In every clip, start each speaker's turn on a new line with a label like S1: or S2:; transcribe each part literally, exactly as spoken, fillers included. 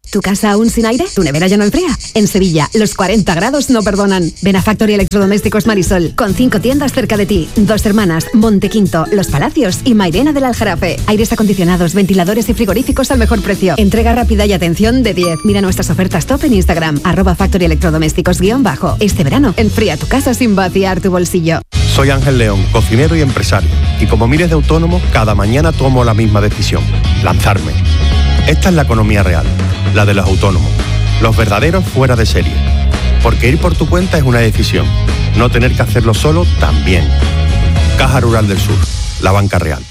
S1: ¿Tu casa aún sin aire? ¿Tu nevera ya no enfría? En Sevilla, los cuarenta grados no perdonan. Ven a Factory Electrodomésticos Marisol, con cinco tiendas cerca de ti. Dos Hermanas, Montequinto, Los Palacios y Mairena del Aljarafe. Aires acondicionados, ventiladores y frigoríficos al mejor precio. Entrega rápida y atención de diez. Mira nuestras ofertas top en Instagram, arroba Factory Electrodomésticos guión bajo. Este verano, enfría tu casa sin vaciar tu bolsillo.
S2: Soy Ángel León, cocinero y empresario. Y como miles de autónomos, cada mañana tomo la misma decisión: lanzarme. Esta es la economía real, la de los autónomos, los verdaderos fuera de serie. Porque ir por tu cuenta es una decisión, no tener que hacerlo solo también. Caja Rural del Sur, la banca real.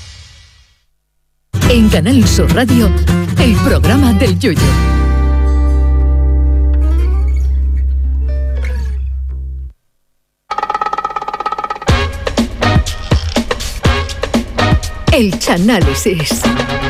S3: En Canal Sur Radio, el programa del Yoyo. El Chanálisis.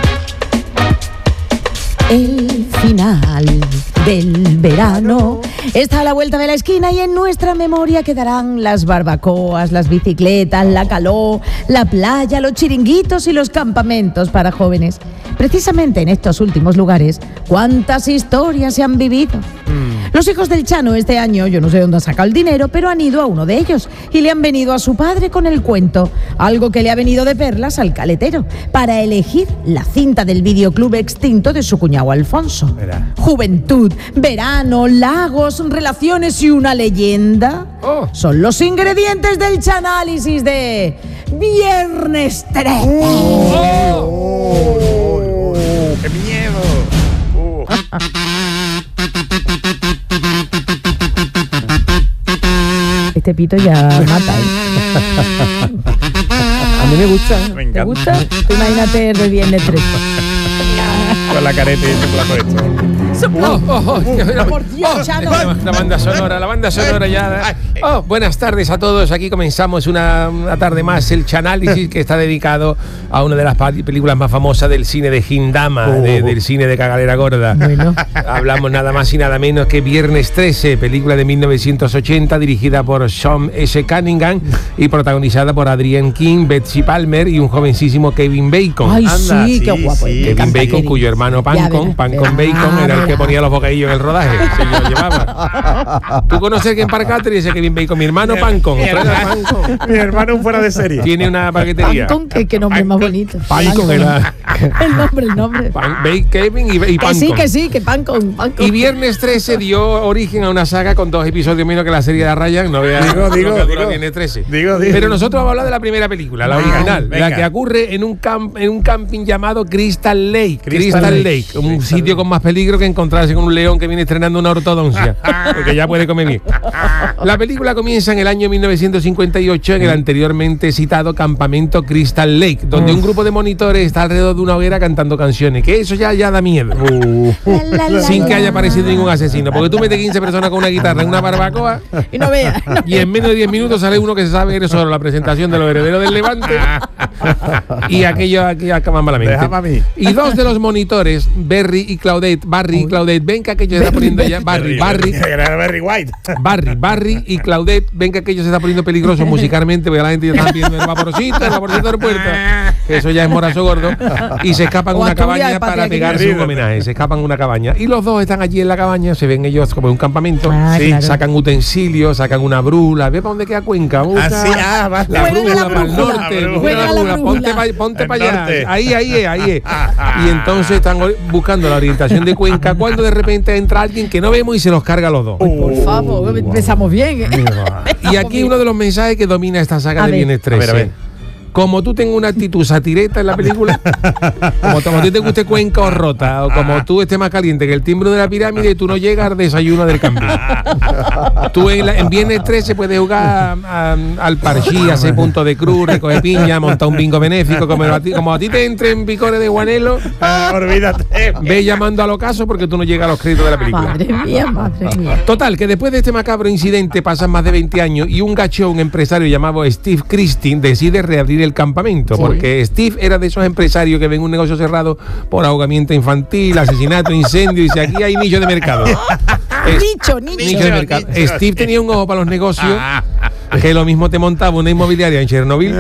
S4: El final del verano está a la vuelta de la esquina y en nuestra memoria quedarán las barbacoas, las bicicletas, la calor, la playa, los chiringuitos y los campamentos para jóvenes. Precisamente en estos últimos lugares, ¿cuántas historias se han vivido? Mm. Los hijos del Chano este año, yo no sé dónde ha sacado el dinero, pero han ido a uno de ellos y le han venido a su padre con el cuento, algo que le ha venido de perlas al caletero, para elegir la cinta del videoclub extinto de su cuñado Alfonso. Verá. Juventud, verano, lagos, relaciones y una leyenda. Oh. Son los ingredientes del Chanálisis de Viernes trece.
S5: Oh. Oh. Oh. ¡Qué miedo! Oh.
S4: Este pito ya mata, ¿eh? A mí me gusta. Me encanta. ¿Te gusta? Tú imagínate de Viernes trece.
S5: Con la careta y el chocolate.
S6: Oh, oh, oh, por Dios, Chano. La, la banda sonora, la banda sonora ya. Oh, buenas tardes a todos. Aquí comenzamos una, una tarde más el Chanálisis, que está dedicado a una de las películas más famosas del cine de Gindama, oh. de, del cine de Cagalera Gorda. Bueno. Hablamos nada más y nada menos que Viernes trece, película de mil novecientos ochenta, dirigida por Sean S. Cunningham y protagonizada por Adrienne King, Betsy Palmer y un jovencísimo Kevin Bacon.
S4: Ay, Anda, sí, sí, qué guapo.
S6: Sí. Kevin Bacon, cuyo hermano Pancon, Pancon Bacon, era el que ponía los bocadillos en el rodaje. Se lo llevaba. ¿Tú conoces que en Parcatri dice Kevin Bacon? Mi hermano Pancon.
S5: Mi hermano, mi hermano un fuera de serie.
S6: Tiene una paquetería.
S4: Pancon, que, que nombre Pancon, más bonito.
S6: Pancon era.
S4: El nombre, el nombre.
S6: Pan, Bacon, Kevin y, y Pancon.
S4: Que sí, que sí, que Pancon, Pancon.
S6: Y Viernes trece dio origen a una saga con dos episodios menos que la serie de Ryan. No veas.
S5: Digo, digo,
S6: no
S5: digo.
S6: Viernes trece.
S5: Digo, digo.
S6: Pero nosotros vamos a hablar de la primera película, la original, venga. La que ocurre en un, camp, en un camping llamado Crystal Lake. Crystal, Crystal Lake, Lake, un Crystal sitio Lake. Con más peligro que encontrarse con un león que viene estrenando una ortodoncia, porque ya puede comer bien. La película comienza en el año mil novecientos cincuenta y ocho en el anteriormente citado campamento Crystal Lake, donde un grupo de monitores está alrededor de una hoguera cantando canciones, que eso ya, ya da miedo. Uh. La, la, Sin la, que haya aparecido ningún asesino, porque tú metes quince personas con una guitarra en una barbacoa
S4: y no veas. No
S6: y en menos de diez minutos sale uno que se sabe que solo la presentación de los herederos del Levante y aquello aquí acaba malamente.
S5: Déjame a mí.
S6: Y dos de los monitores, Barry y Claudette, Barry y Claudette, ven que aquello se está poniendo ya. Barry, Barry,
S5: Barry White.
S6: Barry, Barry y Claudette, ven que aquello se está poniendo peligroso musicalmente, porque la gente ya está viendo el vaporcito, el vaporcito de puerta, que eso ya es morazo gordo, y se escapan a una cabaña para pegarse un homenaje, se escapan a una cabaña. Y los dos están allí en la cabaña, se ven ellos como en un campamento,
S4: ah,
S6: sí,
S4: claro.
S6: Sacan utensilios, sacan una brula, ve para dónde queda Cuenca, busca
S5: Así, ah, va,
S6: la, brula,
S4: la
S6: para el norte,
S4: la
S6: busca la brula, ponte para ponte pa allá, ahí, ahí es, ahí es. Y entonces están buscando la orientación de Cuenca, cuando de repente entra alguien que no vemos y se los carga a los dos.
S4: Oh, por favor, empezamos bien. ¿eh?
S6: Y aquí uno de los mensajes que domina esta saga a de Viernes trece. A ver, a ver. Como tú tengas una actitud satireta en la película, como, como a ti te guste Cuenca o Rota, o como tú estés más caliente que el timbre de la pirámide, tú no llegas al desayuno del camping. Tú en, la, en Viernes trece puedes jugar a, a, al parchí, hacer punto de cruz, recoger piña, montar un bingo benéfico, como a ti, como a ti te entre en picores de guanelo,
S5: ah, olvídate.
S6: Ve llamando al ocaso porque tú no llegas a los créditos de la película.
S4: Madre mía, madre mía.
S6: Total, que después de este macabro incidente pasan más de veinte años y un gachón empresario llamado Steve Christie decide reabrir el campamento, sí. Porque Steve era de esos empresarios que ven un negocio cerrado por ahogamiento infantil, asesinato, incendio, y dice, aquí hay nicho de mercado.
S4: Nicho, nicho.
S6: Nicho de mercado. Nicho. Steve tenía un ojo para los negocios que lo mismo te montaba una inmobiliaria en Chernobyl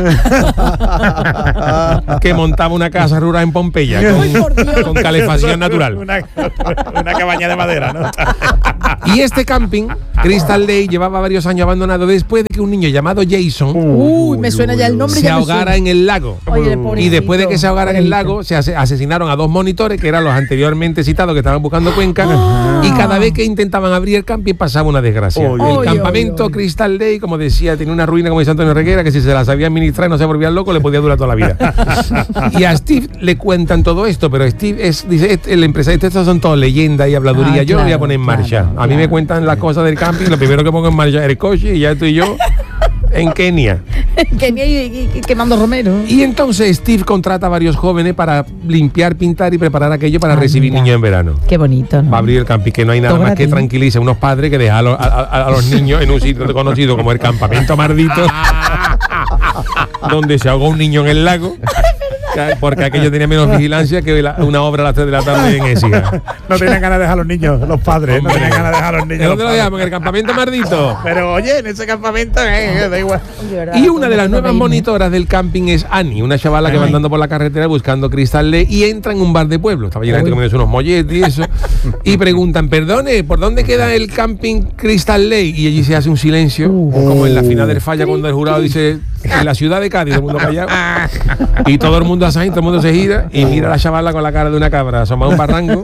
S6: que montaba una casa rural en Pompeya con, con calefacción natural.
S5: Una, una cabaña de madera, ¿no?
S6: Y este camping, Crystal Lake, llevaba varios años abandonado después de que un niño llamado Jason
S4: Uy, me suena ya el nombre.
S6: se
S4: ya me
S6: ahogara
S4: suena.
S6: en el lago.
S4: Oye,
S6: Y
S4: pobrecito,
S6: después de que se ahogara en el
S4: pobrecito.
S6: lago, se ase- asesinaron a dos monitores, que eran los anteriormente citados, que estaban buscando Cuenca. Y cada vez que intentaban abrir el camping pasaba una desgracia.
S5: Oye.
S6: el
S4: Oye,
S6: campamento
S4: oye, oye.
S6: Crystal Lake, como decía, tenía una ruina, como dice Antonio Reguera, que si se la sabía administrar y no se volvía loco, le podía durar toda la vida. Y a Steve le cuentan todo esto, pero Steve es, dice, este- el empresario, estos son todo leyendas y habladuría.
S4: Ah,
S6: Yo lo voy a
S4: claro,
S6: poner en marcha.
S4: claro,
S6: a mí me
S4: claro,
S6: cuentan las
S4: claro.
S6: cosas del camping, lo primero que pongo en marcha es el coche y ya estoy yo en Kenia.
S4: Kenia y, y- y quemando romero.
S6: Y entonces Steve contrata a varios jóvenes para limpiar, pintar y preparar aquello para
S4: Ah,
S6: recibir
S4: mira.
S6: niños en verano.
S4: Qué bonito, ¿no?
S6: Va a abrir el camping, que no hay nada
S4: Todo
S6: más que
S4: gratis.
S6: tranquilice a unos padres que dejar a, los- a- a- a los niños en un sitio conocido como el Campamento Mardito, donde se ahogó un niño en el lago, porque aquello tenía menos vigilancia que la- una obra a las tres de la tarde en Écija.
S5: No tenían ganas de dejar a los niños, los padres. No tenían ganas de dejar a los niños.
S6: ¿De dónde
S5: los
S6: lo
S5: padres.
S6: llaman? ¿En el Campamento Mardito?
S5: Pero oye, en ese campamento, eh, da igual.
S4: De verdad,
S6: Y una de las
S4: no
S6: nuevas
S4: reírme.
S6: monitoras del camping es Annie, una chavala que va
S5: Ay.
S6: andando por la carretera buscando Crystal Lake y entra en un bar de pueblo. Estaba llena de gente comiéndose unos molletes y eso. Y preguntan, perdone, ¿por dónde queda el camping Crystal Lake? Y allí se hace un silencio, como en la final del falla cuando el jurado dice, en la ciudad de Cádiz, todo el mundo callado. Y todo el mundo así, todo el mundo se gira y mira a la chavala con la cara de una cabra asomada a un barranco.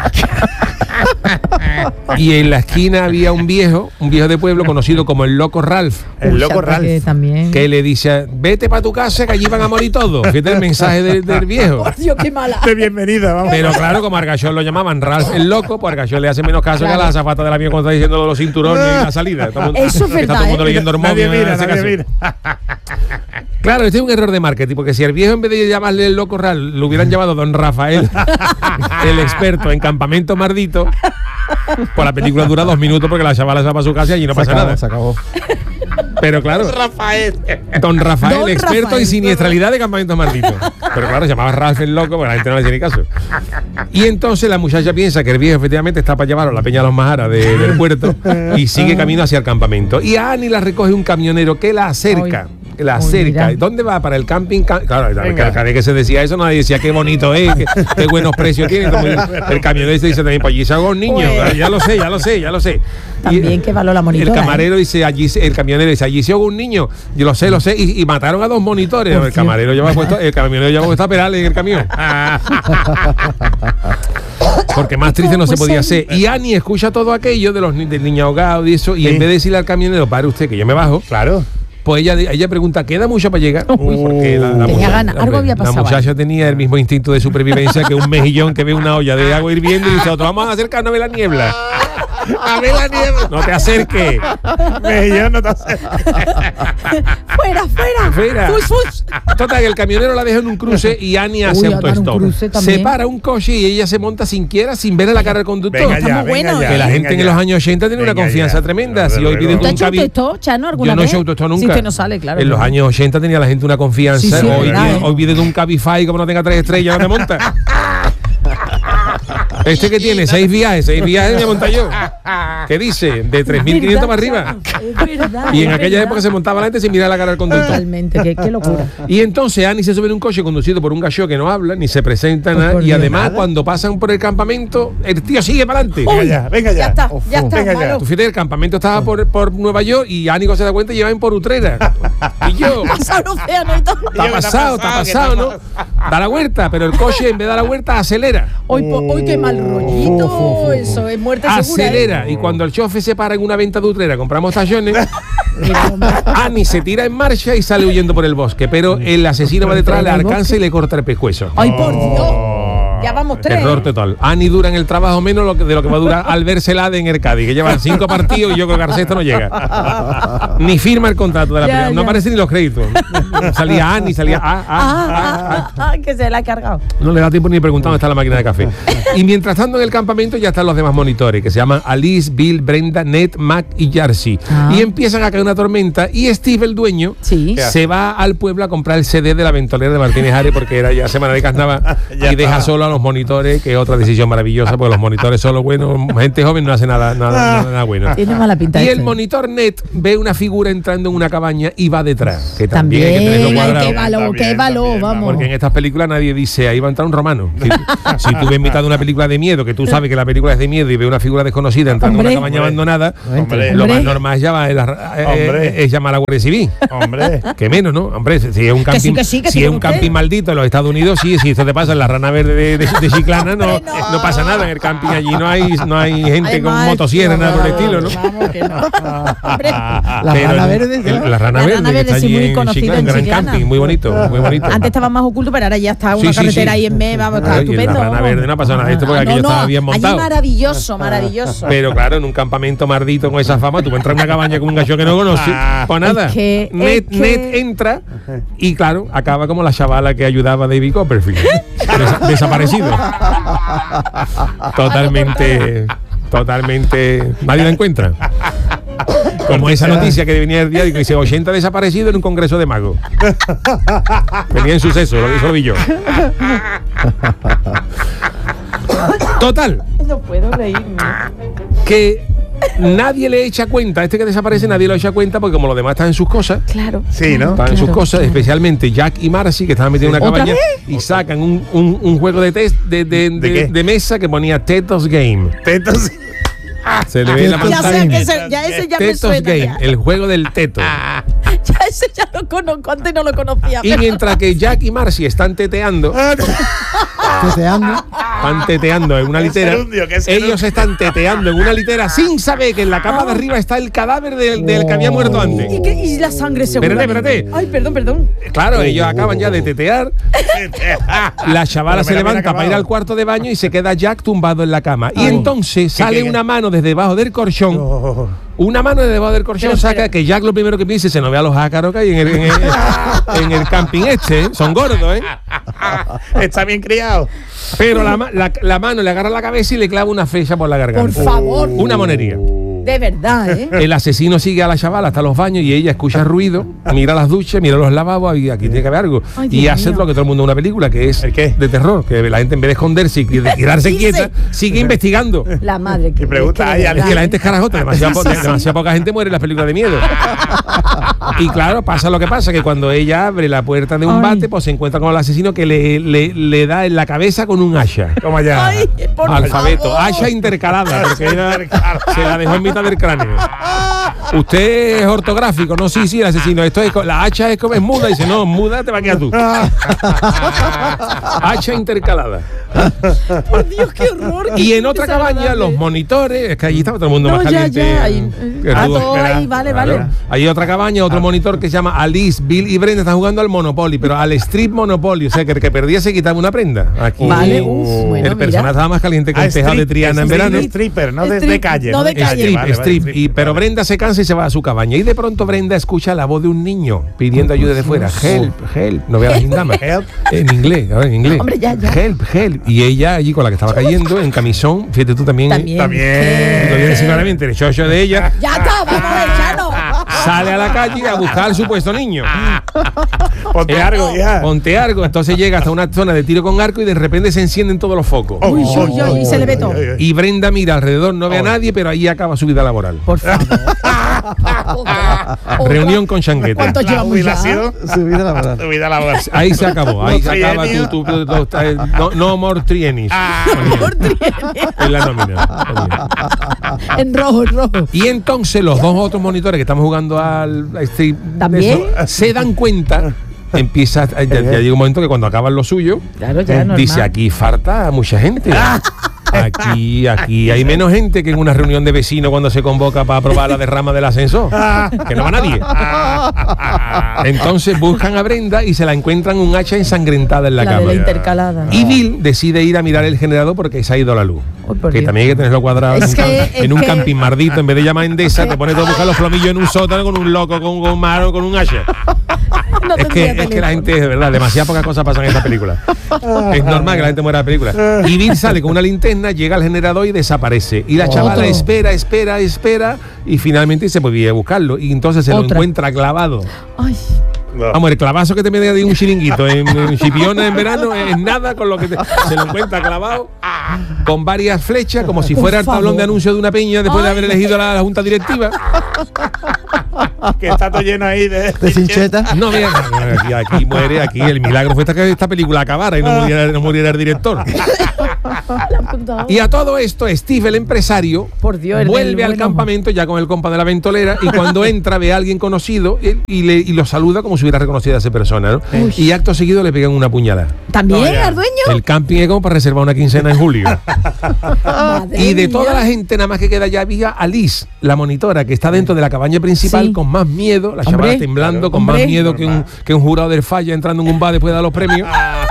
S6: Y en la esquina había un viejo, un viejo de pueblo conocido como el Loco Ralph,
S5: El
S4: Uy,
S5: loco
S4: anda que
S5: Ralph.
S4: también.
S6: que le dice, vete para tu casa que allí van a morir todos. Fíjate el mensaje de- del viejo.
S4: Por Dios, qué mala.
S5: De bienvenida, vamos.
S6: Pero claro, como Argachón lo llamaban Ralph el loco, pues Argachón le hace menos caso que a
S4: Claro.
S6: la azafata del avión cuando está diciendo lo de los cinturones y la salida. Todo el mundo-
S4: Eso es
S6: está todo el mundo
S4: verdad, ¿eh?
S6: leyendo el
S5: Nadie
S6: móvil,
S5: mira,
S6: en ese
S5: nadie
S6: caso.
S5: mira.
S6: Claro, este es un error de marketing, porque si el viejo en vez de llamarle el loco Ralph, lo hubieran llamado Don Rafael, el experto en campamento mardito, pues la película dura dos minutos porque la chavala se va para su casa y allí no pasa nada.
S2: Se acabó.
S6: Pero claro,
S5: Rafael.
S6: Don Rafael,
S4: Don
S6: experto
S4: Rafael.
S6: en siniestralidad de campamento maldito. Pero claro, se llamaba Ralph el loco, porque la gente no le hacía ni caso. Y entonces la muchacha piensa que el viejo efectivamente está para llevarlo a la Peña de los Majaras de- del puerto y sigue camino hacia el campamento. Y a Annie la recoge un camionero que la acerca. que La
S4: Ay,
S6: acerca.
S4: mira.
S6: ¿Dónde va? Para el camping. Ca- Claro,
S5: Venga.
S6: cada cada vez que se decía eso, nadie decía qué bonito es, qué, qué buenos precios tiene. Como el, el camionero se dice también, pues allí se hago un niño.
S4: Pues.
S6: Ya lo sé, ya lo sé, ya lo sé.
S4: También que valor la monitora,
S6: El camarero dice, allí se- el camionero dice, allí se ahogó un niño. Yo lo sé, lo sé. Y, y mataron a dos monitores.
S4: Por
S6: El camarero lleva puesto, el camionero lleva puesto a Perales en el camión. Porque más triste no se podía hacer. Y Annie escucha todo aquello de los ni- del niño ahogado y eso. Y
S5: Sí.
S6: en vez de decirle al camionero, pare usted, que yo me bajo.
S5: Claro.
S6: Pues ella, ella pregunta, ¿queda mucho para llegar? Uy, porque la, la
S4: Tenía
S6: muchacha-
S4: ganas, algo había
S6: la
S4: pasado
S6: muchacha tenía el mismo instinto de supervivencia que un mejillón que ve una olla de agua hirviendo y dice, otro, vamos a acercarnos a ver la niebla.
S5: A ver la niebla.
S6: No te acerques.
S5: Mejillón no te hace.
S4: Fuera, fuera.
S6: Fuera.
S4: Fus, fus.
S6: Total, que el camionero la deja en un cruce y Annie hace
S4: Uy, a dar un
S6: autostop.
S4: cruce también.
S6: Se para un coche y ella se monta sin quiera, sin ver a la cara del conductor.
S5: Venga
S4: Está
S5: ya,
S4: muy
S5: venga
S4: bueno,
S5: ya.
S6: Que la
S5: venga
S6: gente en
S5: ya.
S6: los años ochenta tiene una
S5: Venga
S6: confianza
S5: ya.
S6: tremenda.
S5: Pero
S6: Si hoy
S5: luego-
S6: pides
S4: ¿Te
S6: un
S4: has hecho
S6: cabi-
S4: autostop, Chano, alguna
S6: Yo no he
S4: vez?
S6: hecho autostop nunca.
S4: Sí, que no sale, claro.
S6: En los
S4: claro.
S6: años ochenta tenía la gente una confianza.
S4: Sí, sí,
S6: hoy,
S4: verdad,
S6: viene-
S4: ¿eh?
S6: hoy viene de un Cabify, como no tenga tres estrellas, no te monta. Este que tiene seis viajes, seis viajes me monta yo. ¿Qué dice? De tres mil quinientos para arriba.
S4: Es verdad,
S6: Y en
S4: es
S6: aquella
S4: verdad.
S6: época se montaba la gente sin mirar la cara del conductor.
S4: Totalmente, qué, qué locura.
S6: Y entonces Annie se sube en un coche conducido por un gallo que no habla, ni se presenta
S4: Pues
S6: nada.
S4: por
S6: Y
S4: Dios.
S6: además, cuando pasan por el campamento, el tío sigue para adelante.
S5: Venga ya, venga ya.
S4: Ya está, ya está,
S5: Venga ya.
S4: malo.
S6: Tú fíjate, el campamento estaba por, por Nueva York y Annie se da cuenta y llevan por Utrera. Y yo,
S4: Pasa un océano y todo.
S6: está
S5: ¿qué te ha
S6: pasado, está
S5: pasado? ¿Qué te
S6: pasado,
S5: ha
S6: ¿no? Da la vuelta, pero el coche en vez de dar la vuelta acelera.
S4: Hoy, po- hoy qué mal rollito. Eso es muerte segura. ¿eh?
S6: Acelera. Y cuando el chofer se para en una venta de Utrera, compramos tallones.
S4: Mira, hombre.
S6: Annie se tira en marcha y sale huyendo por el bosque, pero el asesino va detrás, le
S4: ¿En el
S6: alcanza
S4: bosque?
S6: y le corta el pescuezo.
S4: Ay, por Dios. Ya vamos tres.
S6: Terror total. Annie dura en el trabajo menos lo que- de lo que va a durar Albert Celade en el Cádiz, que llevan cinco partidos y yo creo que Garcés esto no llega. Ni firma el contrato de la
S4: Ya,
S6: primera. No
S4: ya.
S6: aparecen ni los créditos. Salía Annie, salía ah, ah, ah, ah.
S4: Ah, ah, ah, que se la ha cargado.
S6: No le da tiempo ni preguntar dónde está la máquina de café. Y mientras tanto en el campamento ya están los demás monitores, que se llaman Alice, Bill, Brenda, Ned, Mac y Jersey.
S4: Ah.
S6: Y empiezan a caer una tormenta y Steve, el dueño,
S4: Sí.
S6: se va al pueblo a comprar el C D de la ventolera de Martínez Ares porque era ya semana de carnaval
S5: Ya
S6: y deja
S5: está.
S6: solo a los monitores, que es otra decisión maravillosa, porque los monitores son los buenos. Gente joven no hace nada, nada, nada, nada bueno.
S4: Tiene mala pinta.
S6: Y
S4: este.
S6: el monitor net ve una figura entrando en una cabaña y va detrás. Que también, también hay que tenerlo cuadrado.
S4: Qué valor, qué valor, vamos.
S6: Porque en estas películas nadie dice, ahí va a entrar un romano. Si, si tú ves mitad de una película de miedo, que tú sabes que la película es de miedo y ve una figura desconocida entrando en una cabaña abandonada,
S5: Hombre.
S6: lo
S4: Hombre.
S6: más normal es llamar, es, es llamar a la Guardia Civil.
S5: Hombre.
S6: Que menos, ¿no? Hombre, si es un camping,
S4: sí, que sí, que
S6: si
S4: sí,
S6: es un
S4: usted.
S6: camping maldito en los Estados Unidos, sí, si esto te pasa en la Rana Verde de, de, de Chiclana, no,
S4: no.
S6: no pasa nada. En el camping allí no hay, no hay gente
S4: Además,
S6: con motosierra, nada por el estilo, ¿no?
S4: Vamos, que no. Hombre.
S7: La
S6: Pero
S7: Rana
S6: el-
S7: Verde,
S6: el-
S7: ¿no?
S6: La Rana
S4: La
S6: Verde,
S4: Rana
S6: que
S4: Verde,
S6: está
S4: sí,
S6: allí
S4: muy
S6: en
S4: conocida
S6: Chiclana,
S4: en
S6: un gran
S4: Chiclana.
S6: camping, muy bonito, muy bonito.
S4: Antes estaba más oculto, pero ahora ya está una
S6: Sí, sí,
S4: carretera
S6: sí.
S4: ahí en medio, vamos, está
S6: Claro, y en la
S4: estupendo.
S6: Rana Verde no ha pasado nada de esto porque
S4: Ah,
S6: aquello
S4: no,
S6: estaba
S4: no,
S6: bien montado.
S4: allí maravilloso, maravilloso.
S6: Pero claro, en un campamento mardito con esa fama, tú entras en una cabaña con un gallo que no conoces, pues nada.
S4: Es que-
S6: Net,
S4: es que-
S6: Net entra y claro, acaba como la chavala que ayudaba a David Copperfield. Desa- desaparecido. Totalmente, totalmente. Nadie la encuentra. Como esa noticia que venía el día que dice ochenta desaparecidos en un congreso de magos. Venía en suceso, lo eso lo vi yo. Total,
S4: No puedo reírme.
S6: que nadie le echa cuenta, este que desaparece nadie lo echa cuenta porque como los demás están en sus cosas,
S4: Claro.
S5: Sí, ¿no?
S6: están en sus
S4: Claro,
S6: cosas,
S4: claro.
S6: especialmente Jack y Marcy, que estaban metidos en una
S4: ¿Otra
S6: cabaña y sacan un, un, un juego de test de, de, de,
S5: qué?
S6: de mesa que ponía Tetos Game.
S5: Tetos.
S6: Se le ve en la
S7: Tetos
S4: Ya sé
S6: pantalla.
S4: que ese- ya ese ya me
S6: Tetos
S4: suena.
S6: Game,
S4: Ya.
S6: el juego del teto.
S4: Ya ese ya lo conozco, antes no lo conocía.
S6: Y
S4: pero-
S6: mientras que Jack y Marcy están teteando,
S7: Teteando.
S6: están teteando en una
S5: ¿Qué
S6: litera,
S5: gerundio? ¿Qué
S6: ellos
S5: gerundio?
S6: están teteando en una litera sin saber que en la cama de arriba está el cadáver del, del que había muerto antes.
S4: ¿Y, qué- y la sangre segura.
S6: Espérate, espérate.
S4: Ay, perdón, perdón.
S6: Claro, ellos acaban ya de tetear. La chavala
S5: Pero
S6: se
S5: mira,
S6: levanta
S5: mira,
S6: para ir
S5: acabado.
S6: al cuarto de baño y se queda Jack tumbado en la cama. Y
S7: Ay.
S6: entonces sale
S5: qué?
S6: una mano desde debajo del colchón.
S5: Oh.
S6: Una mano desde debajo del colchón
S4: Pero,
S6: saca
S4: pero-
S6: que Jack lo primero que piensa se no vea los ácaros que hay en el, en el, en el camping este. ¿eh? Son gordos, ¿eh?
S5: Está bien criado.
S6: Pero la, ma- la- la mano le agarra la cabeza y le clava una flecha por la garganta.
S4: Por favor.
S6: Una monería.
S4: De verdad, ¿eh?
S6: El asesino sigue a la chavala hasta los baños y ella escucha ruido, mira las duchas, mira los lavabos y aquí tiene que haber algo.
S4: Ay,
S6: y
S4: Dios
S6: hace
S4: mío.
S6: lo que todo el mundo en una película, que es
S5: ¿El qué?
S6: de terror, que la gente en vez de esconderse y de quedarse
S4: Dice.
S6: quieta, sigue investigando.
S4: La madre que.
S5: Y pregunta,
S4: que de
S5: ay,
S4: verdad,
S6: Es que la
S4: ¿eh?
S6: gente es carajota, demasiada, po- demasiada poca gente muere en las películas de miedo. Y claro, pasa lo que pasa, que cuando ella abre la puerta de un
S4: Ay.
S6: bate, pues se encuentra con el asesino que le, le, le da en la cabeza con un hacha.
S5: Toma ya.
S4: Ay, por
S6: Alfabeto,
S4: favor.
S6: hacha intercalada, porque ella se la dejó en mitad del cráneo. Usted es ortográfico, no, sí, sí, el asesino. Esto es, co- la hacha es, como- es muda, dice, no, muda te va a quedar tú. Hacha intercalada.
S4: Por Dios, qué horror.
S6: Y
S4: qué
S6: en otra
S4: desagradable.
S6: cabaña, los monitores, es que allí estaba todo el mundo
S4: No,
S6: más
S4: ya,
S6: caliente.
S4: ya, ahí,
S6: que
S4: ah,
S6: tú.
S4: todo
S5: espera.
S4: ahí, vale,
S6: Claro.
S4: vale.
S6: Hay otra cabaña, otro monitor que se llama Alice, Bill y Brenda están jugando al Monopoly, pero al Strip Monopoly, o sea, que el que perdía se quitaba una prenda. Aquí
S4: Vale, uf, bueno,
S6: el personaje
S4: mira.
S6: estaba más caliente que
S5: Ah,
S6: el tejado de
S5: strip,
S6: Triana en
S5: strip,
S6: verano.
S5: Stripper, no de, de
S4: Strip,
S5: calle.
S4: no de calle.
S6: Strip,
S5: Vale, vale,
S6: strip.
S5: strip,
S6: Y, pero
S5: vale.
S6: Brenda se cansa y se va a su cabaña. Y de pronto Brenda escucha la voz de un niño pidiendo ayuda de fuera. Help, help. No vea la gindama.
S5: Help.
S6: En inglés, ahora en inglés.
S4: Hombre, ya, ya.
S6: Help, help. Y ella allí con la que estaba cayendo, en camisón, fíjate tú también.
S4: También.
S6: Y
S5: También.
S6: lo viene claramente el chocho de ella.
S4: Ya está, vamos a ver, ya no.
S6: Sale a la calle a buscar al supuesto niño.
S5: Ponte
S6: Eh,
S5: algo ya.
S6: Ponte arco. Entonces llega hasta una zona de tiro con arco y de repente se encienden todos los focos.
S5: Oh,
S4: Uy,
S5: oh,
S4: uy, uy, y se le ve todo.
S5: ay, ay.
S6: Y Brenda mira alrededor, no ve a nadie, pero ahí acaba su vida laboral.
S4: Por favor. Otra, otra.
S6: Reunión con Changuete.
S4: ¿Cuántos
S5: La
S4: llevamos ya?
S5: jubilación.
S7: Su vida laboral.
S5: Tu vida laboral.
S6: Ahí se acabó, ahí se
S5: Los
S6: acaba tu,
S5: trienios.
S6: tu- tu- tu- tu- eh, no, no more trienis. En la nómina.
S4: En rojo, en rojo.
S6: Y entonces los dos otros monitores que estamos jugando al a este-
S4: ¿También?
S6: eso, se dan cuenta. Empieza, ya, ya llega un momento que cuando acaban lo suyo,
S4: Claro, ya, normal.
S6: dice aquí falta mucha gente. Aquí, aquí hay menos gente que en una reunión de vecinos cuando se convoca para aprobar la derrama del ascensor. Que no va nadie. Entonces buscan a Brenda y se la encuentran un hacha ensangrentada en la,
S4: La de
S6: cama.
S4: la intercalada.
S6: Y Bill decide ir a mirar el generador porque se ha ido la luz.
S4: Uy, por
S6: que
S4: Dios.
S6: también hay que tenerlo cuadrado.
S4: Es
S6: en un,
S4: que-
S6: cam-
S4: es
S6: en un
S4: que-
S6: camping mardito, en vez de llamar a Endesa, te pones todo a buscar los plomillos en un sótano con un loco, con, con un maro, con un hacha.
S4: No
S6: Es que,
S4: tendría
S6: es que la
S4: teléfono.
S6: gente, de verdad, demasiadas pocas cosas pasan en esta película. Es normal que la gente muera en la película. Y Bill sale con una linterna, llega al generador y desaparece. Y la chavala
S4: Otro.
S6: espera, espera, espera y finalmente se podía buscarlo. Y entonces se lo
S4: Otra.
S6: encuentra clavado
S4: Ay,
S5: No.
S6: Vamos, el clavazo que te mete de un chiringuito en, en Chipiona en verano es nada con lo que te, se lo encuentra clavado con varias flechas, como si fuera el tablón de anuncio de una peña después de haber elegido la, la junta directiva.
S5: Que está todo lleno ahí de...
S7: De cincheta.
S6: No, mira, aquí, aquí muere, aquí el milagro fue esta, que esta película acabara y no muriera, no muriera el director. Y a todo esto, Steve, el empresario,
S4: Por Dios, el
S6: vuelve
S4: del
S6: al
S4: bueno.
S6: campamento ya con el compa de la ventolera y cuando entra ve a alguien conocido y, y, le, y lo saluda como si hubiera reconocido a esa persona, ¿no? Y acto seguido le pegan una puñalada.
S4: ¿También
S5: No, ya.
S4: al dueño?
S6: El camping es como para reservar una quincena en julio.
S4: Madre
S6: Y de
S4: mía.
S6: toda la gente nada más que queda ya había a Liz, la monitora, que está dentro de la cabaña principal
S4: Sí.
S6: con más miedo, la
S4: Hombre.
S6: chavala temblando,
S5: Claro.
S6: con
S4: Hombre.
S6: más miedo que un, que un jurado del falla entrando en un bar después de dar los premios.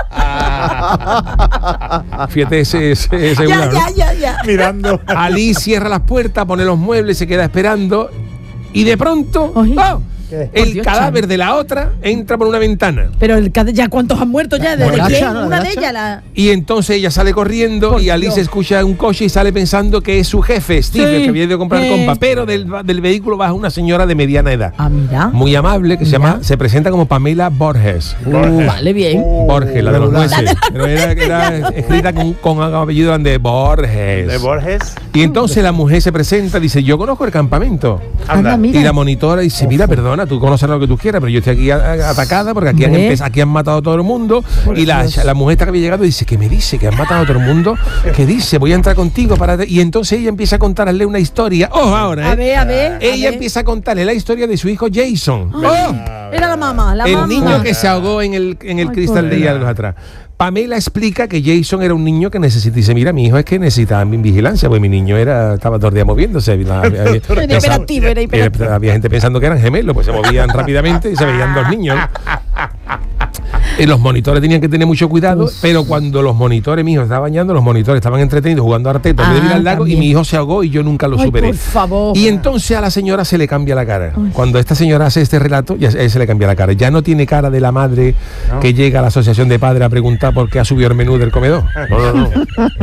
S6: Fíjate ese, ese, ese
S4: Ya,
S6: jurado, ¿no?
S4: ya, ya, ya.
S5: Mirando.
S6: Ali cierra las puertas, pone los muebles, se queda esperando y de pronto
S4: Ay.
S6: ¡oh!
S7: ¿Qué?
S6: el
S4: Por Dios,
S6: cadáver
S4: Chano.
S6: de la otra entra por una ventana.
S4: Pero el, ca- ya cuántos han muerto ya, ¿desde
S7: Bueno,
S4: qué?
S7: Nacha, ¿no?
S4: Una de
S7: Nacha.
S4: ellas la...
S6: Y entonces ella sale corriendo
S4: Por
S6: y Alice
S4: Dios.
S6: escucha un coche y sale pensando que es su jefe, Steve,
S4: Sí.
S6: el que viene de comprar
S4: Sí.
S6: compa. Pero del, del vehículo baja una señora de mediana edad,
S4: Ah, mira.
S6: muy amable, que se
S4: Mira.
S6: llama, se presenta como Pamela Borges.
S4: Uh, vale, bien.
S6: Borges, la de los
S7: regular.
S6: jueces. Pero era, era escrita con, con apellido de Borges.
S5: De Borges.
S6: Y entonces la mujer se presenta, dice, yo conozco el campamento.
S4: Anda,
S5: Anda.
S4: mira.
S6: Y la monitora dice, mira, perdona, tú conoces lo que tú quieras, pero yo estoy aquí a- a- atacada porque aquí han,
S4: Hombre.
S6: empe- aquí han matado a todo el mundo. Y la, la mujer esta que había llegado dice, ¿qué me dice? ¿Que han matado a todo el mundo? ¿Qué dice? Voy a entrar contigo para... Y entonces ella empieza a contarle una historia. ¡Oh, ahora!
S4: A
S6: ¿eh?
S4: ver, a ver. a
S6: Ella
S4: ver.
S6: empieza a contarle la historia de su hijo Jason. ¡Oh!
S4: Era la mamá, la
S6: El
S4: mamá.
S6: niño que se ahogó en el, en el
S4: Ay,
S6: cristal de
S4: pobre.
S6: años atrás. Pamela explica que Jason era un niño que necesita. Dice, mira, mi hijo es que necesitaba mi vigilancia, pues mi niño era estaba todo el día moviéndose. La- había,
S4: Era hiperactivo, era hiperactivo.
S6: había gente pensando que eran gemelos, pues se movían rápidamente y se veían dos niños. Eh, los monitores tenían que tener mucho cuidado, pero cuando los monitores, mi hijo estaba bañando, los monitores estaban entretenidos jugando a arteta en vez de ir
S4: Ah,
S6: al lago
S4: también.
S6: y mi hijo se ahogó y yo nunca lo
S4: Ay,
S6: superé.
S4: por favor.
S6: Y entonces a la señora se le cambia la cara. Cuando esta señora hace este relato, ya se se le cambia la cara. Ya no tiene cara de la madre que llega a la asociación de padres a preguntar por qué ha subido el menú del comedor. No, no, no.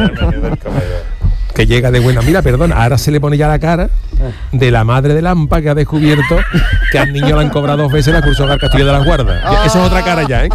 S6: Que llega de buena. Mira, perdona, ahora se le pone ya la cara de la madre de Lampa que ha descubierto que al niño le han cobrado dos veces la excursión al Castillo de las Guardas. Ya, eso es otra cara ya, ¿eh?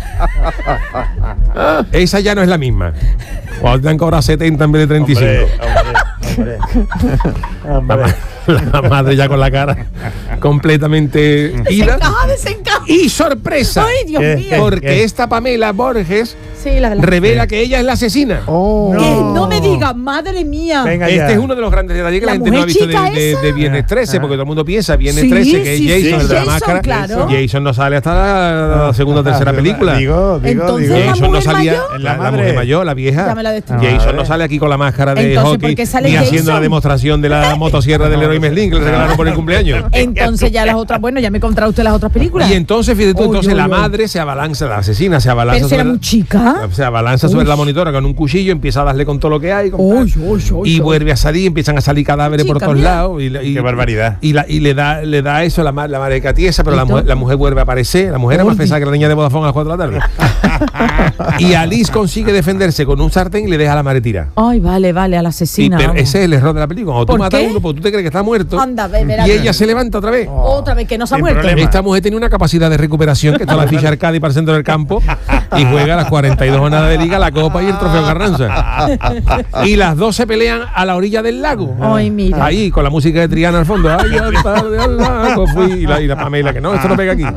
S6: Esa ya no es la misma. Cuando te han cobrado setenta en vez de treinta y cinco.
S5: Hombre, hombre, hombre.
S6: La madre ya con la cara completamente ida.
S4: Desencaja, desencaja.
S6: Y sorpresa,
S4: Ay, Dios
S5: ¿Qué?
S4: mío.
S5: ¿Qué?
S6: porque esta Pamela Borges
S4: Sí, la de la...
S6: revela que ella es la asesina.
S7: Oh.
S4: Que no me diga, madre mía.
S5: Venga
S6: Este
S5: ya.
S6: es uno de los grandes detalles que la,
S4: La
S6: gente no ha
S4: mujer
S6: visto de,
S4: chica
S6: de,
S4: esa.
S6: de Viernes trece, porque todo el mundo piensa Viernes
S4: Sí,
S6: trece, que es
S4: sí,
S6: Jason,
S4: sí,
S6: el de la
S4: Jason,
S6: máscara.
S4: claro.
S6: Jason no sale hasta la, la segunda o tercera película.
S5: Digo, digo,
S4: Entonces,
S5: digo.
S4: ¿la
S6: Jason no
S4: mujer
S6: salía,
S4: mayor?
S6: la,
S5: La
S6: la
S5: madre.
S6: mujer mayor, la vieja.
S4: Ya me la destruyó.
S6: Jason
S5: Madre.
S6: no sale aquí con la máscara de
S4: Entonces,
S6: hockey
S4: ¿por qué sale
S6: ni haciendo la
S4: Jason?
S6: demostración de la motosierra del héroe Meslin que le regalaron por el cumpleaños.
S4: Entonces ya las otras, bueno, ya me contará usted las otras películas.
S6: Y entonces, fíjate tú,
S4: Uy,
S6: entonces
S4: uy,
S6: la
S4: uy.
S6: madre se abalanza, la asesina se abalanza
S4: Pero si era
S6: sobre
S4: muy
S6: la-
S4: chica.
S6: se abalanza sobre
S4: Uy.
S6: la monitora con un cuchillo, empieza a darle con todo lo que hay. con-
S4: Uy, uy, uy,
S6: y
S4: uy.
S6: vuelve a salir, empiezan a salir cadáveres por
S4: Chica,
S6: todos
S4: mira.
S6: lados. Y, la- y-
S5: Qué barbaridad.
S6: Y, la- y le da le da eso a la, ma- la madre tiesa, pero la, mu-
S4: Entonces-
S6: la mujer vuelve a aparecer. La mujer es más
S4: Uy.
S6: pesada que la niña de Vodafone a las cuatro de la tarde. Y Alice consigue defenderse con un sartén y le deja a la madre tira.
S4: Ay, vale, vale, a la
S6: Y
S4: asesina.
S6: pero
S4: vamos.
S6: ese es el error de la película. Cuando tú
S4: ¿Por
S6: matas
S4: qué?
S6: a uno, pues tú te crees que está muerto.
S4: Anda, ve, verá.
S6: Y ella se levanta otra vez.
S4: Otra vez que no se ha
S5: Sin
S4: muerto.
S5: problema.
S6: Esta mujer tiene una capacidad de recuperación que está la ficha Arcadi para el centro del campo y juega las cuarenta y dos jornadas de liga, la copa y el trofeo Carranza. Y las dos se pelean a la orilla del lago.
S4: Ay, mira.
S6: Ahí, con la música de Triana al fondo. Ay, al tarde al lago fui. Y la, y la Pamela, que no, esto no pega aquí.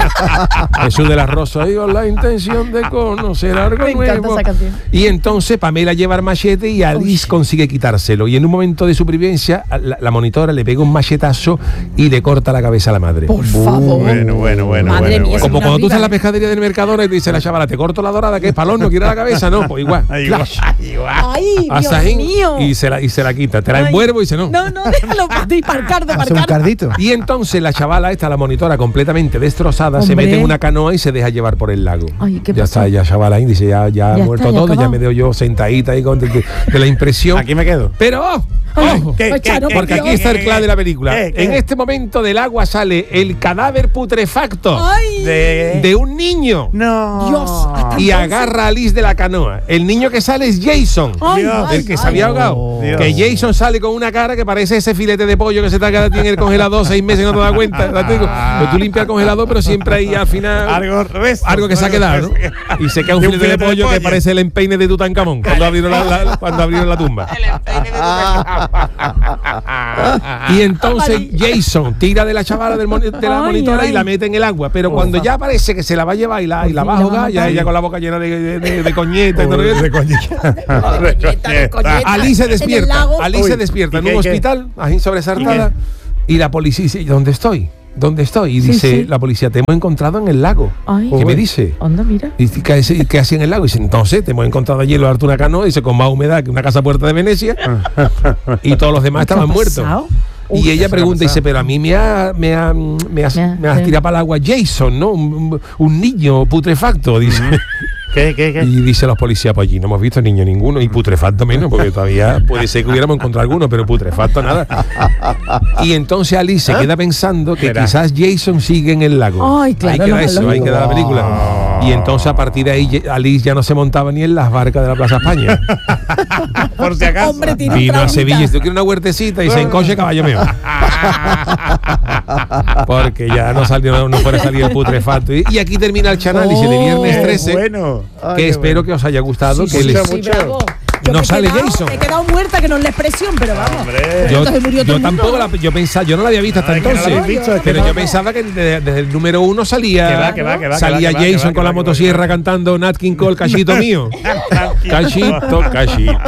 S6: Jesús de las Rosas, digo, la intención de conocer algo
S4: Me encanta
S6: nuevo.
S4: esa canción.
S6: Y entonces Pamela lleva el machete y Alice consigue quitárselo. Y en un momento de supervivencia, la, la monitora le pega un machetazo y le corta la cabeza a la madre.
S4: Por favor.
S5: Bueno, bueno, bueno.
S4: Madre
S5: bueno,
S4: mía,
S5: bueno.
S6: Como
S4: una
S6: cuando tú estás en la
S4: vida.
S6: pescadería del Mercadona y te dice la chavala, te corto la dorada, que es palón, no quiere la cabeza, no, pues igual.
S5: Ay, igual,
S6: Flash.
S5: igual.
S4: Ay, Dios
S6: Asajín,
S4: mío.
S6: y se la y se la quita, te la
S4: Ay.
S6: envuelvo y dice no.
S4: No, no, déjalo para ti, para Cardo, para
S7: Hace un
S4: Cardo.
S7: cardito.
S6: Y entonces la chavala esta, la monitora completamente destrozada, se
S4: Hombre.
S6: mete en una canoa y se deja llevar por el lago.
S4: Ay, ¿qué
S6: ya
S4: pasó?
S6: está, ya chavala ahí dice, ya, ya ha
S4: Ya
S6: muerto
S4: está, ya
S6: todo, ya
S4: acabó.
S6: me veo yo sentadita ahí con de, de la impresión.
S5: Aquí me quedo.
S6: Pero oh, Ojo,
S5: ¿Qué,
S4: Ay,
S5: qué,
S4: Chano,
S5: qué,
S6: porque
S5: qué,
S6: aquí
S5: qué,
S6: está el
S5: qué,
S6: clave de la película.
S5: qué, qué?
S6: En este momento del agua sale el cadáver putrefacto
S4: Ay,
S5: De...
S6: de un niño.
S5: No.
S4: Dios, hasta
S6: Y agarra a Liz de la canoa. El niño que sale es Jason,
S4: Ay,
S5: Dios.
S4: ay,
S6: el que
S4: ay.
S6: se había ahogado.
S5: Dios.
S6: Que Jason sale con una cara que parece ese filete de pollo que se te ha quedado a ti en el congelador seis meses y no te das cuenta. ¿Verdad? Te digo, pues tú limpias el congelador, pero siempre ahí al final
S5: Algo revés.
S6: algo que se ha quedado, ¿no? Y se queda un
S5: De un
S6: filete de
S5: filete de
S6: pollo que
S5: pollo.
S6: parece el empeine de Tutankamón cuando abrieron la, la- cuando abrieron la tumba. Y entonces Jason tira de la chavala del moni- de la
S4: Ay,
S6: monitora
S4: ay.
S6: y la mete en el agua. Pero cuando ya parece que se la va a llevar y la, y la va a
S4: Por fin la va a
S6: ahogar, ya
S4: matar.
S6: ella con la boca llena de, de, de, de coñeta y todo eso.
S5: De coñita.
S4: coñeta, de coñeta.
S6: Ali se
S4: En el
S6: despierta,
S4: lago.
S6: Ali se
S5: Uy,
S6: despierta
S5: ¿y
S6: en
S5: qué,
S6: un
S5: qué?
S6: hospital, ahí sobresaltada, y la policía dice, ¿dónde estoy? ¿Dónde estoy? Y
S4: Sí,
S6: dice
S4: sí.
S6: la policía, te hemos encontrado en el lago.
S4: Ay.
S6: ¿Qué me dice?
S4: Anda, mira.
S6: Y dice, ¿qué hace- qué hacía en el lago? Y dice, entonces te hemos encontrado allí en los Artuna Canoa, dice, con más humedad que una casa puerta de Venecia, y todos los demás
S4: ¿Qué ha
S6: estaban muertos.
S4: pasado?
S6: Y ella
S5: ¿qué
S6: pregunta,
S5: ha
S6: dice, pero a mí me ha, me ha, me has,
S4: Me ha-
S6: me has
S4: sí.
S6: tirado para el agua Jason, ¿no? Un, un niño putrefacto, dice.
S5: ¿Qué, qué, qué?
S6: Y dice los policías, pues allí no hemos visto niño ninguno, y putrefacto menos, porque todavía puede ser que hubiéramos encontrado alguno, pero putrefacto nada. Y entonces Alice se queda pensando que
S5: Verá.
S6: quizás Jason sigue en el lago.
S4: Ay, claro,
S6: ahí queda
S4: lo
S6: eso,
S4: malo.
S6: ahí queda la película. Y entonces a partir de ahí Ye- Alice ya no se montaba ni en las barcas de la Plaza España.
S5: Por si acaso.
S4: Hombre, tiene un
S6: Vino a
S4: traumita.
S6: Sevilla y dice, ¿tú quieres una huertecita? Y se encoche caballo mío. Porque ya no salió, no, no fuera a salir el putrefacto. Y, y aquí termina el chanálisis de viernes
S5: Qué
S6: trece.
S5: bueno.
S6: Que espero que os haya gustado.
S4: Sí,
S6: que
S4: sí,
S6: les-
S4: sí,
S5: mucho.
S4: bravo. Yo
S6: No
S4: me he
S6: sale
S4: quedado-
S6: Jason.
S4: Me he quedado muerta, que no es la expresión, pero vamos.
S5: Hombre.
S6: Yo,
S4: Entonces murió todo
S6: yo
S4: el mundo,
S6: tampoco
S4: ¿no?
S6: la, yo pensaba, yo no la había visto hasta
S5: Ay, que no la
S6: entonces.
S5: habéis visto, es que
S6: pero
S5: no.
S6: yo pensaba que desde, desde el número uno salía,
S5: Que va, que va, que va, que
S6: salía
S5: va, que va, que
S6: Jason
S5: va,
S6: con
S5: que
S6: la
S5: va,
S6: motosierra
S5: que va.
S6: cantando Nat King Cole, cachito mío. Cachito, cachito,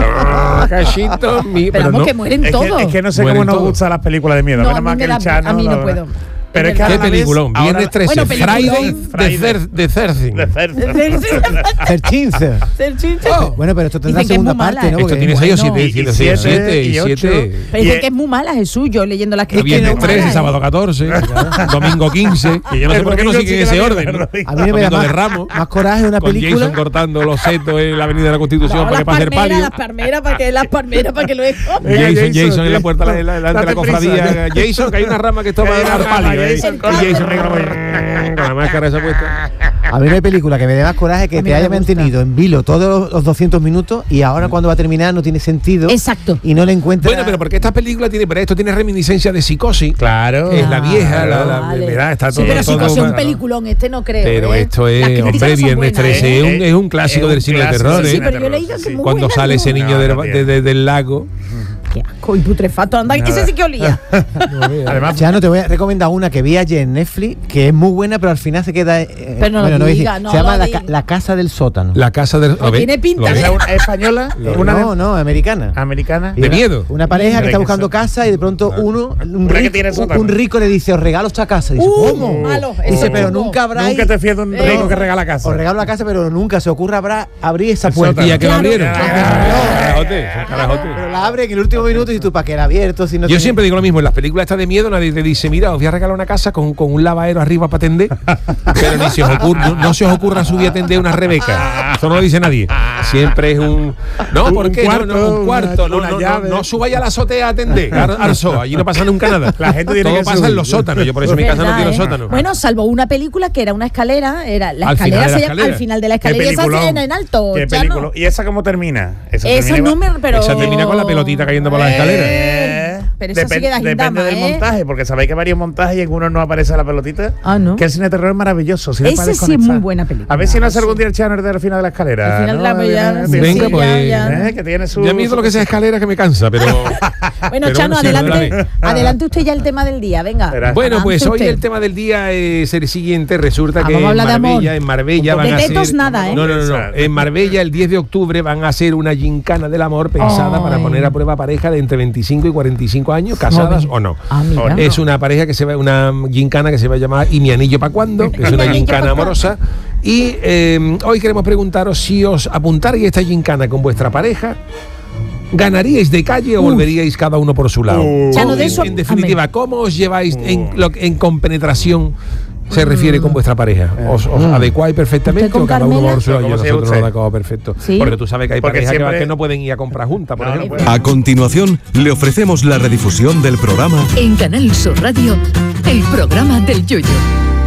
S6: cachito mío.
S4: Pero
S6: Pero
S4: vamos,
S6: no.
S4: que mueren
S5: Es
S4: todos.
S5: que, es que no sé
S6: Mueren
S5: cómo nos
S6: todos.
S5: gustan las películas de miedo.
S4: No,
S5: Menos
S4: a mí
S5: mal
S4: me
S5: que
S4: da-
S5: el Chano
S4: a mí no
S5: lo-
S4: puedo.
S5: Pero
S4: Es
S5: es que
S4: verdad.
S6: Qué
S5: a la vez,
S6: peliculón.
S5: ahora
S6: Viernes
S5: la-
S6: trece.
S4: Bueno,
S6: Friday
S4: peliculón.
S6: de Cer- de Cercin.
S5: de Cerce.
S7: Terchince.
S4: Ser chiste.
S6: Oh.
S7: Bueno, pero esto tendrá
S4: Dicen que es
S7: segunda
S4: muy mala,
S7: parte, ¿no?
S4: ¿eh?
S6: Esto
S7: Porque-
S6: tiene seis o
S4: bueno.
S6: siete,
S5: Y
S6: siete,
S5: siete,
S6: siete,
S5: y
S6: y
S5: ocho.
S6: siete.
S4: Pero
S5: Y
S4: dice
S5: es-
S4: que es muy mala, Jesús, yo leyendo las críticas.
S6: Viernes
S4: es muy
S6: trece,
S4: mala, ¿eh?
S6: sábado catorce, domingo quince. Y yo no sé
S5: El
S6: por qué no
S5: domingo
S6: sigue
S5: sí
S6: ese
S5: que la
S6: orden.
S5: vi,
S6: ¿no?
S5: la vi.
S7: A mí me da
S6: Domingo de
S7: más,
S6: Ramos.
S7: más coraje una
S6: Con
S7: película.
S6: Jason cortando los setos en la Avenida de la Constitución
S4: No,
S6: para que
S4: las
S6: pase el
S4: palmeras,
S6: palio.
S4: las palmeras, para que las palmeras, para que luego.
S5: Venga,
S6: Jason,
S5: Jason,
S6: Jason en la puerta de la, delante de la
S5: date prisa.
S6: cofradía. Jason, que hay una rama que toma
S5: Que hay una
S6: al
S5: rama,
S6: palio. eh.
S5: Jason,
S6: Y
S5: corre,
S6: Jason
S5: corre,
S6: con
S5: corre.
S6: la- con la máscara esa puesta.
S7: A mí no hay película que me dé más coraje que
S4: A mí
S7: te
S4: me
S7: haya
S4: gusta.
S7: mantenido en vilo todos los doscientos minutos y ahora cuando va a terminar no tiene sentido.
S4: Exacto.
S7: Y no le encuentra.
S6: Bueno, pero porque esta película tiene, pero esto tiene reminiscencia de Psicosis.
S5: Claro.
S6: Es la vieja, la, la,
S4: Vale.
S6: ¿verdad? Está
S4: Sí,
S6: todo,
S4: pero sí,
S6: todo-
S4: que es un
S6: bueno,
S4: peliculón, este no creo.
S6: Pero
S4: ¿eh?
S6: esto
S4: Las
S6: es,
S4: críticas
S6: hombre,
S4: no son
S6: Viernes
S4: buenas,
S6: trece
S4: ¿eh?
S6: es un, es un clásico
S5: Es un
S6: del cine de
S5: clásico
S6: terror.
S5: del
S6: ¿eh?
S4: Sí,
S5: cine
S4: pero yo he leído que
S5: Sí.
S4: es muy
S6: Cuando
S4: buena,
S6: sale
S4: ¿no?
S6: ese niño
S5: No,
S6: del,
S5: no
S6: de-
S5: tiene.
S6: de- del lago.
S4: Qué asco y putrefacto. Anda, ese sí que olía.
S5: Además,
S7: Ya no te voy a recomendar una que vi ayer en Netflix que es muy buena, pero al final se queda. eh,
S4: Pero no
S7: bueno,
S4: lo
S7: voy a decir,
S4: diga, no
S7: se llama
S4: lo
S7: la,
S4: diga.
S7: Ca- La Casa del Sótano.
S6: La casa del. ¿lo ves?
S4: tiene pinta,
S6: ¿Lo ves?
S4: ¿eh?
S5: ¿es una española? ¿Una
S7: no,
S5: de-
S7: no, americana.
S5: americana?
S7: Y
S6: ¿De
S7: una-
S6: miedo?
S7: Una pareja
S5: Hombre,
S7: que está
S5: que
S7: buscando
S5: son-
S7: casa y de pronto uno, un
S5: Una que
S7: rico,
S5: tiene
S7: un,
S5: sótano.
S7: un rico le dice, os regalo esta casa. Dice,
S4: Uh,
S7: ¿cómo?
S4: malo,
S7: Dice,
S4: eso
S7: pero
S4: no.
S7: nunca habrá.
S5: Nunca te fías de un
S4: Eh,
S5: rico que regala casa.
S7: Os regalo la casa, pero nunca se ocurra habrá abrir esa
S5: El
S7: puerta.
S6: Y ya que lo
S4: Claro,
S6: abrieron.
S5: claro.
S6: Ah, carajote, son carajote.
S7: Pero la abre en el último minuto y tú, ¿para qué la abierto? Si no
S6: Yo
S7: tiene-
S6: siempre digo lo mismo, en las películas estas de miedo nadie te dice, mira, os voy a regalar una casa con, con un lavadero arriba para atender, pero ni se os ocurre, no, no se os ocurra subir a atender una Rebeca. Eso no lo dice nadie. Siempre es un... No,
S5: Un
S6: ¿por qué? No,
S5: cuarto,
S6: no, un cuarto.
S5: una-
S6: No,
S5: una
S6: no, no,
S5: llave.
S6: no subáis a la azotea a atender, Ar- Arso, allí no pasa nunca nada.
S5: La gente tiene
S6: Todo
S5: que
S6: pasa
S5: subir.
S6: en los sótanos, yo por eso mi casa no
S4: ¿Verdad,
S6: tiene
S4: eh?
S6: sótano.
S4: Bueno, salvo una película que era una escalera, era la
S6: Al final
S4: escalera
S6: de la
S4: se llama-
S6: escalera.
S4: al final de la
S5: Qué
S4: escalera y esa
S5: peliculón.
S4: en, en alto.
S5: Qué
S4: ya
S5: película.
S4: no.
S5: ¿Y esa cómo termina? Esa,
S4: Esa
S5: termina
S4: no me. Pero.
S6: Esa termina con la pelotita cayendo por las
S4: Eh,
S6: escaleras.
S5: Eh,
S4: Pero esa sí queda
S5: depende
S4: gindama,
S5: del
S4: ¿eh?
S5: montaje, porque sabéis que hay varios montajes y en uno no aparece la pelotita.
S4: Ah, ¿no?
S5: Que el cine de terror es maravilloso. Si no
S4: Ese
S5: para
S4: sí es
S5: desconectar.
S4: muy buena película.
S5: A ver si no hace
S4: Sí.
S5: algún día el Channel del final de la escalera.
S4: Al final
S5: ¿no?
S4: la pues ya-
S5: Eh,
S4: sí,
S5: tiene-
S6: Venga,
S4: sí,
S6: pues,
S4: ya, ya.
S5: eh, que tiene su.
S6: Ya a mí todo lo que sea escalera que me cansa, pero...
S4: Bueno,
S6: pero
S4: Chano,
S6: bueno, sí,
S4: adelante,
S6: vale.
S4: adelante usted ya el tema del día, venga.
S5: Verás.
S6: Bueno, pues
S4: avance
S6: hoy
S4: usted.
S6: el tema del día es el siguiente. Resulta
S4: Ah,
S6: que
S4: vamos a
S6: en
S4: hablar de amor.
S6: Marbella, en Marbella van
S4: De
S6: a
S4: tetos
S6: hacer...
S4: nada, ¿eh?
S6: No, no, no, no. En Marbella el diez de octubre van a hacer una gincana del amor pensada
S4: Ay.
S6: para poner a prueba pareja de entre veinticinco y cuarenta y cinco años, casadas
S4: Joven.
S6: o no.
S4: Ah, mira.
S5: Oh, no.
S6: Es una pareja que se va, una gincana que se va a llamar ¿Y mi anillo para cuándo? Que es
S4: ¿Y mi
S6: una
S4: anillo pa'
S6: gincana
S4: cuándo?
S6: amorosa. Y eh, hoy queremos preguntaros si os apuntaríais esta gincana con vuestra pareja, ¿ganaríais de calle o volveríais cada uno por su lado?
S5: Uh.
S4: Chano, de
S6: En-
S4: eso-
S6: en definitiva, ¿cómo os lleváis en, lo- en compenetración se refiere con vuestra pareja? ¿Os, os
S7: Mm.
S6: adecuáis perfectamente
S4: ¿Usted con
S6: o cada uno
S4: Carmela?
S6: por su lado?
S5: ¿Cómo se
S6: Nosotros nos
S5: usted?
S6: adecuamos perfecto.
S4: Sí.
S6: Porque tú sabes que hay
S5: Porque
S6: parejas que,
S5: siempre-
S6: que no pueden ir a comprar juntas, por
S5: No, no
S6: ejemplo.
S5: puede.
S8: A continuación, le ofrecemos la redifusión del programa
S3: En Canal Sur Radio, el programa del Yoyo.